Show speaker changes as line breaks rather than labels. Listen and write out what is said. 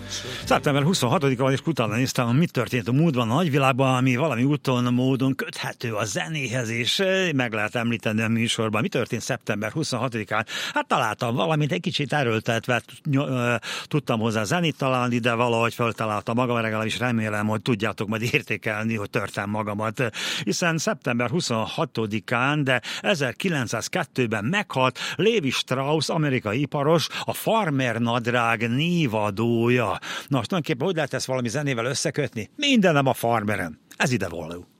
Szeptember 26-a, és utána néztem, mit történt a múltban a nagyvilágban, ami valami úton, módon köthető a zenéhez, és meg lehet említeni a műsorban. Mi történt szeptember 26-án? Hát találtam valamit, egy kicsit erőltetve tudtam hozzá zenét találni, de valahogy feltaláltam magam, legalábbis remélem, hogy tudjátok majd értékelni, hogy törtem magamat. Hiszen szeptember 26-án, de 1902-ben meghalt Levi Strauss, amerikai iparos, a farmernadrág névadója. Na, most tulajdonképpen hogy lehet ezt valami zenével összekötni? Mindenem a farmeren. Ez ide való.